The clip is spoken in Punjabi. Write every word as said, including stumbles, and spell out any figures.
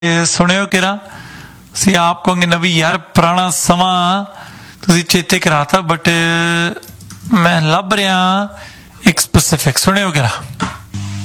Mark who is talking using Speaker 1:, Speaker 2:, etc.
Speaker 1: ਸੁਣਿਓ ਕਿਰਾ ਅਸੀਂ ਆਪ ਕਹਾਂਗੇ ਨਾ ਵੀ ਯਾਰ ਪੁਰਾਣਾ ਸਮਾਂ ਤੁਸੀਂ ਚੇਤੇ ਕਰਾਤਾ, ਬਟ ਮੈਂ ਲੱਭ ਰਿਹਾ ਇੱਕ ਸਪੈਸਿਫਿਕ, ਸੁਣਿਓ ਕਿਰਾ।